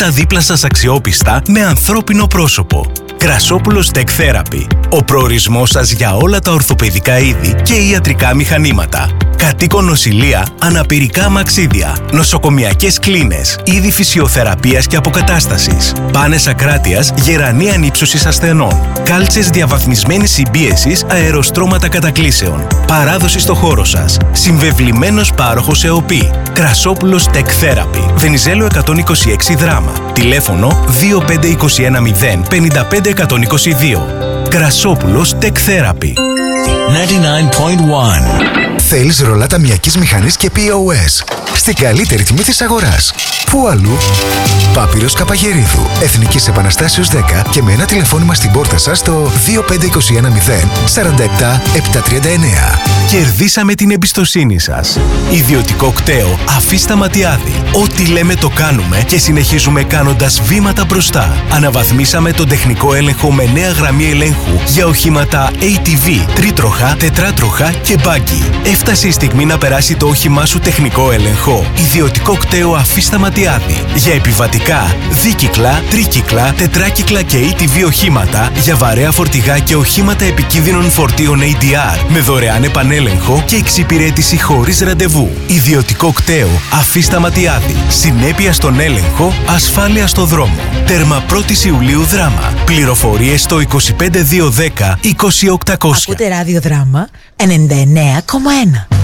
πάντα δίπλα σας αξιόπιστα με ανθρώπινο πρόσωπο. Κρασόπουλος Tech Therapy. Ο προορισμός σας για όλα τα ορθοπαιδικά είδη και ιατρικά μηχανήματα. Κατοίκον νοσηλεία, αναπηρικά αμαξίδια, νοσοκομιακές κλίνες, είδη φυσιοθεραπείας και αποκατάστασης, πάνες ακράτειας, γερανή ανύψωσης ασθενών, κάλτσες διαβαθμισμένης συμπίεσης, αεροστρώματα κατακλείσεων. Παράδοση στο χώρο σας. Συμβεβλημένος πάροχος ΕΟΠΗ. Κρασόπουλος Tech Therapy. Βενιζέλο 126 Δράμα. Τηλέφωνο 25210 55122. Κρασόπουλος Tech Therapy. 99.1. Θέλεις ρολά ταμιακής μηχανής και POS στην καλύτερη τιμή της αγοράς. Πού αλλού? Πάπυρος Καπαγερίδου, Εθνικής Επαναστάσεως 10 και με ένα τηλεφώνημα στην πόρτα σας στο 25210 47 739. Κερδίσαμε την εμπιστοσύνη σας. Ιδιωτικό κταίο Αφίστα Ματιάδη. Ό,τι λέμε το κάνουμε και συνεχίζουμε κάνοντας βήματα μπροστά. Αναβαθμίσαμε τον τεχνικό έλεγχο με νέα γραμμή ελέγχου για οχήματα ATV, τρίτροχα, τετράτροχα και μπάγκι. Έφτασε η στιγμή να περάσει το όχημά σου τεχνικό έλεγχο. Ιδιωτικό κταίο Αφίστα Ματιάδη. Για επιβατικά, δίκυκλα, τρίκυκλα, τετράκυκλα και ATV οχήματα, για βαρέα φορτηγά και οχήματα επικίνδυνων φορτίων ADR με δωρεάν επανέλεγχο και εξυπηρέτηση χωρίς ραντεβού. Ιδιωτικό κταίο Αφίστα Ματιάδη. Συνέπεια στον έλεγχο, ασφάλεια στο δρόμο. Τέρμα 1η Ιουλίου Δράμα. Πληροφορίες στο 25210 20800. Ακούτε ραδιοδράμα 99,1.